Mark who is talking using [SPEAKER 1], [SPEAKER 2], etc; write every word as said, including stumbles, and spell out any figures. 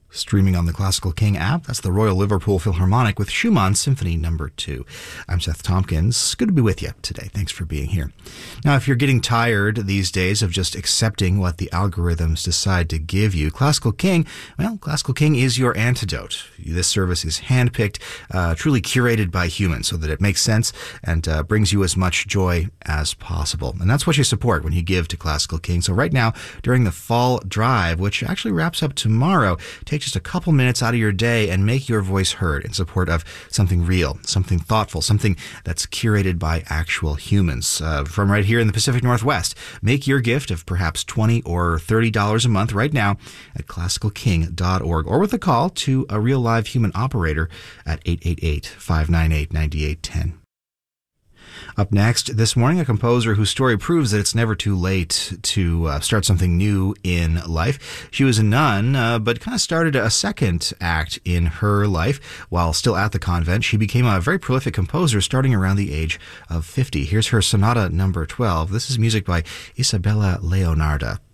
[SPEAKER 1] Streaming on the Classical King app, that's the Royal Liverpool Philharmonic with Schumann Symphony Number two. I'm Seth Tompkins. Good to be with you today. Thanks for being here. Now, if you're getting tired these days of just accepting what the algorithms decide to give you, Classical King, well, Classical King is your antidote. This service is handpicked, uh, truly curated by humans so that it makes sense and uh, brings you as much joy as possible. And that's what you support when you give to Classical King. So right now, during the Fall Drive, which actually wraps up tomorrow, take just a couple minutes out of your day and make your voice heard in support of something real, something thoughtful, something that's curated by actual humans uh, from right here in the Pacific Northwest. Make your gift of perhaps twenty dollars or thirty dollars a month right now at classical king dot org or with a call to a real live human operator at eight eight eight, five nine eight, nine eight one zero. Up next this morning, a composer whose story proves that it's never too late to uh, start something new in life. She was a nun, uh, but kind of started a second act in her life. While still at the convent, she became a very prolific composer starting around the age of fifty. Here's her Sonata Number twelve. This is music by Isabella Leonarda.